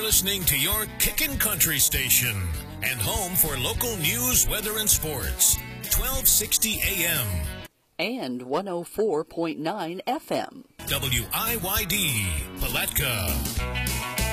You're listening to your Kickin' Country station and home for local news, weather, and sports. 1260 AM. And 104.9 FM. WIYD, Palatka.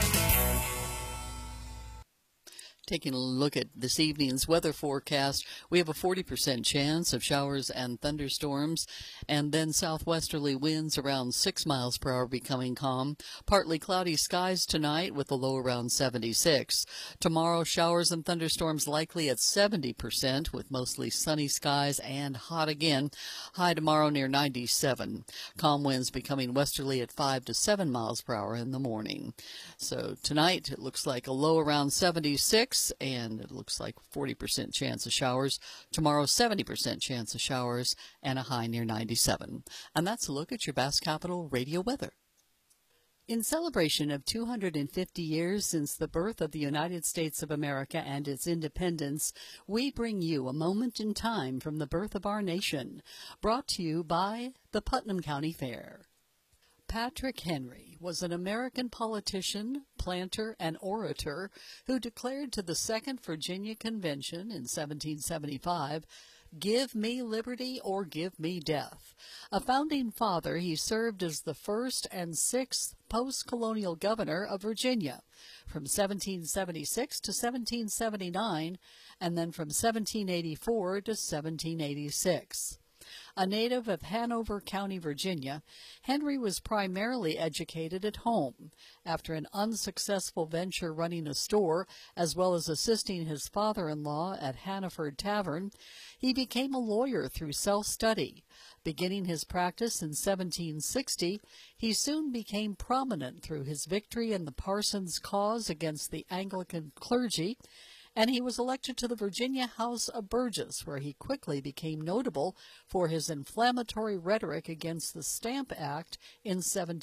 Taking a look at this evening's weather forecast, we have a 40% chance of showers and thunderstorms, and then southwesterly winds around 6 miles per hour becoming calm. Partly cloudy skies tonight with a low around 76. Tomorrow, showers and thunderstorms likely at 70% with mostly sunny skies and hot again. High tomorrow near 97. Calm winds becoming westerly at 5 to 7 miles per hour in the morning. So tonight, it looks like a low around 76. And it looks like 40% chance of showers. Tomorrow, 70% chance of showers and a high near 97. And that's a look at your Bass Capital radio weather. In celebration of 250 years since the birth of the United States of America and its independence, we bring you a moment in time from the birth of our nation, brought to you by the Putnam County Fair. Patrick Henry was an American politician, planter, and orator who declared to the Second Virginia Convention in 1775, "Give me liberty or give me death." A founding father, he served as the first and sixth post-colonial governor of Virginia from 1776 to 1779, and then from 1784 to 1786. A native of Hanover County, Virginia, Henry was primarily educated at home. After an unsuccessful venture running a store, as well as assisting his father-in-law at Hannaford Tavern, he became a lawyer through self-study. Beginning his practice in 1760, he soon became prominent through his victory in the Parsons cause against the Anglican clergy, and he was elected to the Virginia House of Burgess, where he quickly became notable for his inflammatory rhetoric against the Stamp Act in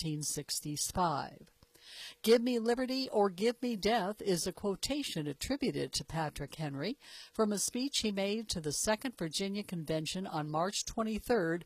1765. "Give me liberty or give me death" is a quotation attributed to Patrick Henry from a speech he made to the Second Virginia Convention on March 23,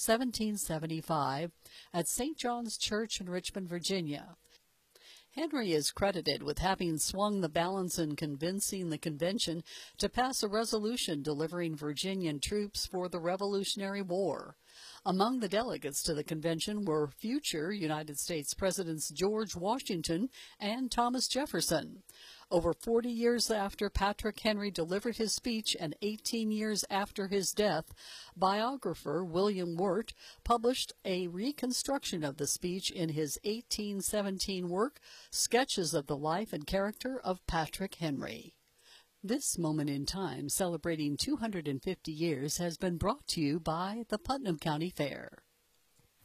1775, at St. John's Church in Richmond, Virginia. Henry is credited with having swung the balance in convincing the convention to pass a resolution delivering Virginian troops for the Revolutionary War. Among the delegates to the convention were future United States Presidents George Washington and Thomas Jefferson. Over 40 years after Patrick Henry delivered his speech and 18 years after his death, biographer William Wirt published a reconstruction of the speech in his 1817 work, Sketches of the Life and Character of Patrick Henry. This moment in time, celebrating 250 years, has been brought to you by the Putnam County Fair.